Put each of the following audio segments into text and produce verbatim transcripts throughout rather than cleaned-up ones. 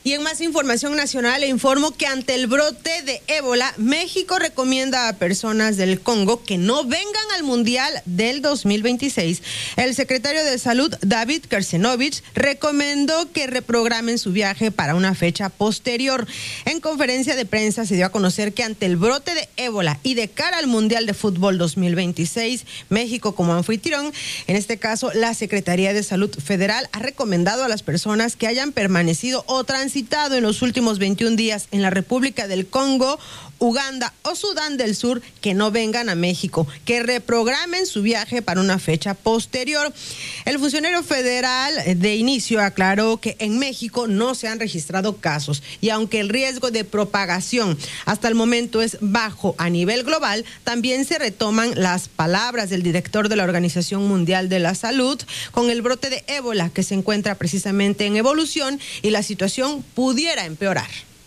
Y en más información nacional le informo que ante el brote de ébola, México recomienda a personas del Congo que no vengan al Mundial del dos mil veintiséis. El secretario de Salud, David Kersenovich, recomendó que reprogramen su viaje para una fecha posterior. En conferencia de prensa se dio a conocer que ante el brote de ébola y de cara al Mundial de Fútbol dos mil veintiséis, México como anfitrión, en este caso la Secretaría de Salud Federal ha recomendado a las personas que hayan permanecido o transitado citado en los últimos veintiún días en la República del Congo, Uganda o Sudán del Sur que no vengan a México, que reprogramen su viaje para una fecha posterior. El funcionario federal de inicio aclaró que en México no se han registrado casos y aunque el riesgo de propagación hasta el momento es bajo a nivel global, también se retoman las palabras del director de la Organización Mundial de la Salud con el brote de ébola que se encuentra precisamente en evolución y la situación pudiera empeorar.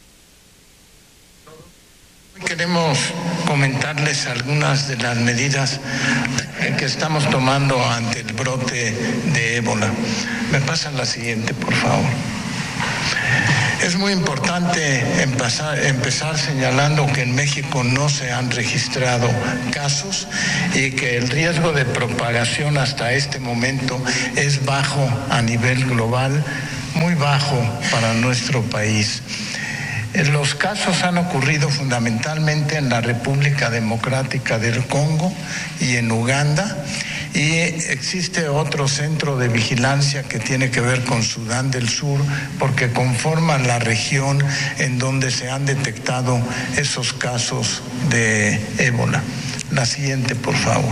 Queremos comentarles algunas de las medidas que estamos tomando ante el brote de ébola. Me pasan la siguiente, por favor. Es muy importante empezar, empezar señalando que en México no se han registrado casos y que el riesgo de propagación hasta este momento es bajo a nivel global, muy bajo para nuestro país. Los casos han ocurrido fundamentalmente en la República Democrática del Congo y en Uganda, y existe otro centro de vigilancia que tiene que ver con Sudán del Sur, porque conforman la región en donde se han detectado esos casos de ébola. La siguiente, por favor.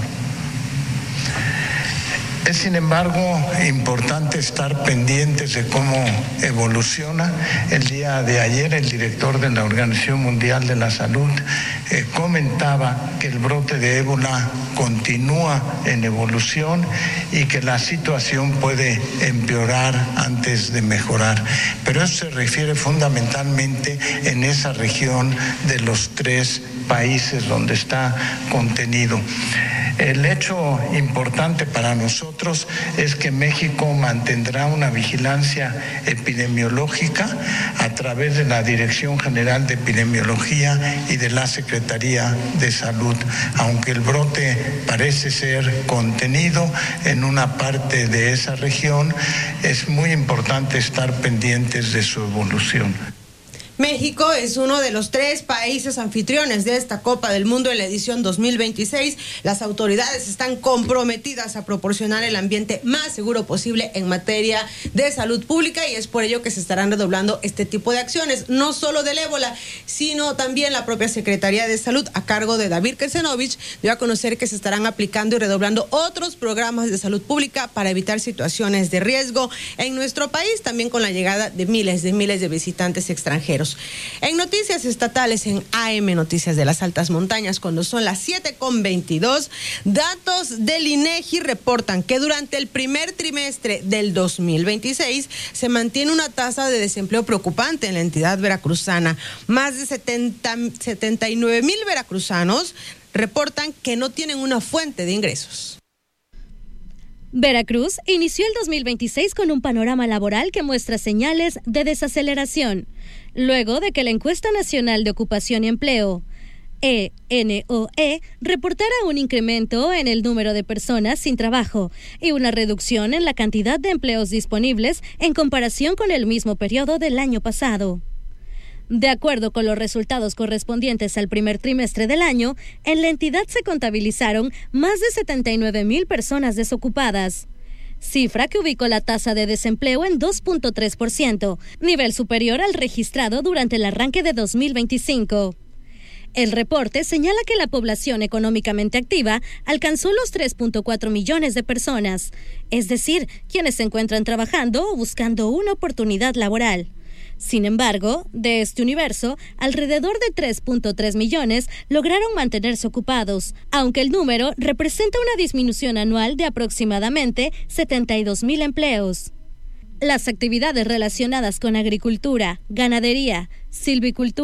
Es, sin embargo, importante estar pendientes de cómo evoluciona. El día de ayer, el director de la Organización Mundial de la Salud eh, comentaba que el brote de ébola continúa en evolución y que la situación puede empeorar antes de mejorar. Pero eso se refiere fundamentalmente en esa región de los tres países donde está contenido. El hecho importante para nosotros es que México mantendrá una vigilancia epidemiológica a través de la Dirección General de Epidemiología y de la Secretaría de Salud. Aunque el brote parece ser contenido en una parte de esa región, es muy importante estar pendientes de su evolución. México es uno de los tres países anfitriones de esta Copa del Mundo en la edición dos mil veintiséis. Las autoridades están comprometidas a proporcionar el ambiente más seguro posible en materia de salud pública y es por ello que se estarán redoblando este tipo de acciones, no solo del ébola, sino también la propia Secretaría de Salud a cargo de David Kersenovich dio a conocer que se estarán aplicando y redoblando otros programas de salud pública para evitar situaciones de riesgo en nuestro país, también con la llegada de miles de miles de visitantes extranjeros. En noticias estatales en A M Noticias de las Altas Montañas, cuando son las siete con veintidós, datos del INEGI reportan que durante el primer trimestre del dos mil veintiséis se mantiene una tasa de desempleo preocupante en la entidad veracruzana. Más de setenta, setenta y nueve mil veracruzanos reportan que no tienen una fuente de ingresos. Veracruz inició el dos mil veintiséis con un panorama laboral que muestra señales de desaceleración, luego de que la Encuesta Nacional de Ocupación y Empleo, E N O E, reportara un incremento en el número de personas sin trabajo y una reducción en la cantidad de empleos disponibles en comparación con el mismo periodo del año pasado. De acuerdo con los resultados correspondientes al primer trimestre del año, en la entidad se contabilizaron más de setenta y nueve mil personas desocupadas, cifra que ubicó la tasa de desempleo en dos punto tres por ciento, nivel superior al registrado durante el arranque de dos mil veinticinco. El reporte señala que la población económicamente activa alcanzó los tres punto cuatro millones de personas, es decir, quienes se encuentran trabajando o buscando una oportunidad laboral. Sin embargo, de este universo, alrededor de tres punto tres millones lograron mantenerse ocupados, aunque el número representa una disminución anual de aproximadamente setenta y dos mil empleos. Las actividades relacionadas con agricultura, ganadería, silvicultura,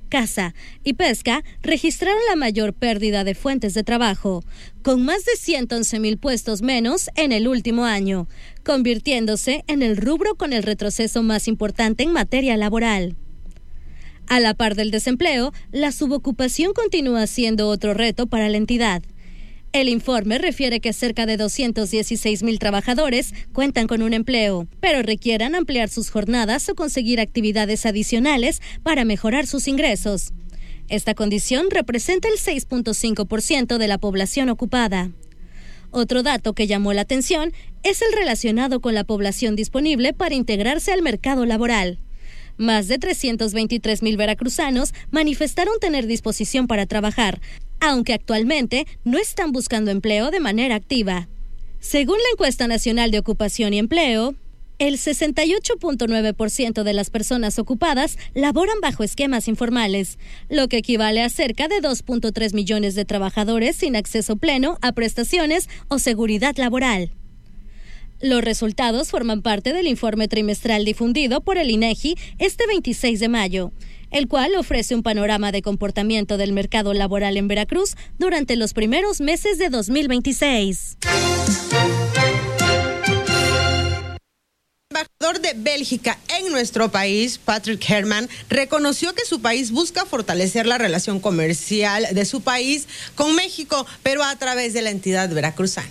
caza y pesca registraron la mayor pérdida de fuentes de trabajo, con más de ciento once mil puestos menos en el último año, convirtiéndose en el rubro con el retroceso más importante en materia laboral. A la par del desempleo, la subocupación continúa siendo otro reto para la entidad. El informe refiere que cerca de doscientos dieciséis mil trabajadores cuentan con un empleo, pero requieran ampliar sus jornadas o conseguir actividades adicionales para mejorar sus ingresos. Esta condición representa el seis punto cinco por ciento de la población ocupada. Otro dato que llamó la atención es el relacionado con la población disponible para integrarse al mercado laboral. Más de trescientos veintitrés mil veracruzanos manifestaron tener disposición para trabajar, aunque actualmente no están buscando empleo de manera activa. Según la encuesta nacional de ocupación y empleo, el sesenta y ocho punto nueve por ciento de las personas ocupadas laboran bajo esquemas informales, lo que equivale a cerca de dos punto tres millones de trabajadores sin acceso pleno a prestaciones o seguridad laboral. Los resultados forman parte del informe trimestral difundido por el INEGI este veintiséis de mayo, el cual ofrece un panorama de comportamiento del mercado laboral en Veracruz durante los primeros meses de dos mil veintiséis. El embajador de Bélgica en nuestro país, Patrick Herman, reconoció que su país busca fortalecer la relación comercial de su país con México, pero a través de la entidad veracruzana.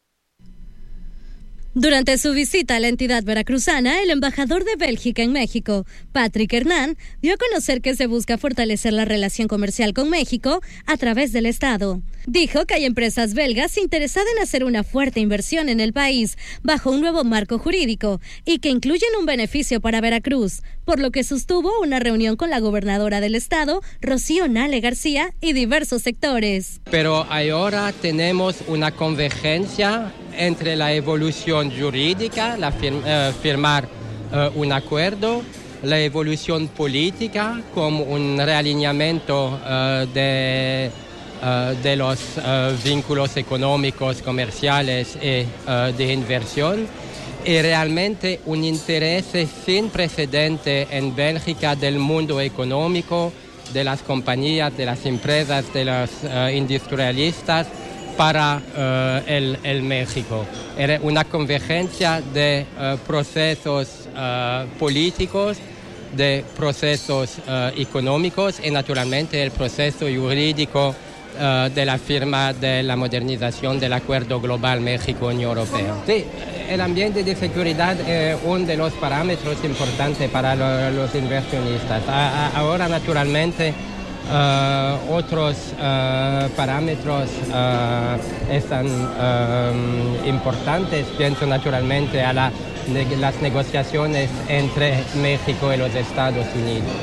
Durante su visita a la entidad veracruzana, el embajador de Bélgica en México, Patrick Herman, dio a conocer que se busca fortalecer la relación comercial con México a través del Estado. Dijo que hay empresas belgas interesadas en hacer una fuerte inversión en el país bajo un nuevo marco jurídico y que incluyen un beneficio para Veracruz, por lo que sostuvo una reunión con la gobernadora del Estado, Rocío Nale García, y diversos sectores. Pero ahora tenemos una convergencia entre la evolución jurídica, la firma, eh, firmar eh, un acuerdo, la evolución política como un realineamiento eh, de, eh, de los eh, vínculos económicos, comerciales y eh, de inversión, y realmente un interés sin precedente en Bélgica del mundo económico, de las compañías, de las empresas, de los eh, industrialistas, para uh, el, el México. Era una convergencia de uh, procesos uh, políticos, de procesos uh, económicos y naturalmente el proceso jurídico uh, de la firma de la modernización del Acuerdo Global México-Unión Europea. Sí, el ambiente de seguridad es uno de los parámetros importantes para lo, los inversionistas. A, a, ahora naturalmente Uh, otros uh, parámetros uh, están uh, importantes. Pienso naturalmente a la, ne- las negociaciones entre México y los Estados Unidos.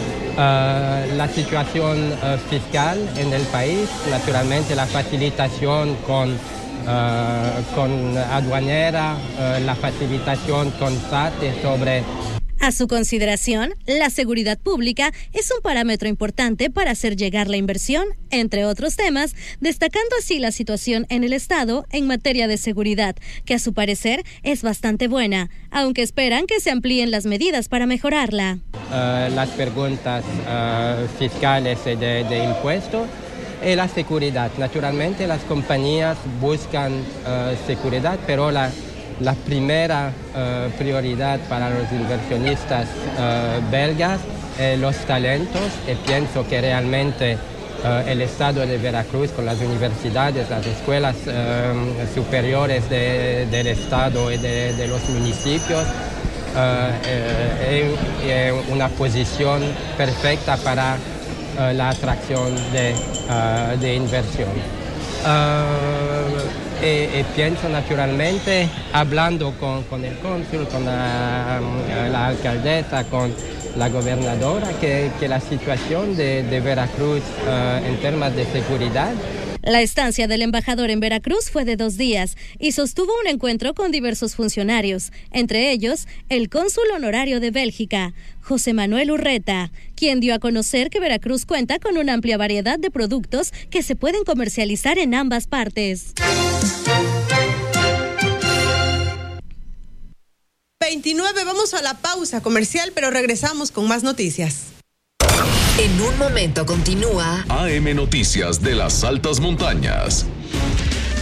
Uh, la situación uh, fiscal en el país, naturalmente la facilitación con, uh, con aduanera, uh, la facilitación con S A T sobre... A su consideración, la seguridad pública es un parámetro importante para hacer llegar la inversión, entre otros temas, destacando así la situación en el Estado en materia de seguridad, que a su parecer es bastante buena, aunque esperan que se amplíen las medidas para mejorarla. Uh, las preguntas uh, fiscales y de, de impuestos y la seguridad. Naturalmente las compañías buscan uh, seguridad, pero la La primera uh, prioridad para los inversionistas uh, belgas es los talentos, y pienso que realmente uh, el Estado de Veracruz, con las universidades, las escuelas uh, superiores de, del Estado y de, de los municipios, uh, es eh, eh, una posición perfecta para uh, la atracción de, uh, de inversión. Uh, Y, y pienso naturalmente, hablando con, con el cónsul, con la, la alcaldesa, con la gobernadora, que, que la situación de, de Veracruz uh, en temas de seguridad. La estancia del embajador en Veracruz fue de dos días y sostuvo un encuentro con diversos funcionarios, entre ellos el cónsul honorario de Bélgica, José Manuel Urreta, quien dio a conocer que Veracruz cuenta con una amplia variedad de productos que se pueden comercializar en ambas partes. veintinueve, vamos a la pausa comercial, pero regresamos con más noticias. En un momento continúa A M Noticias de las Altas Montañas.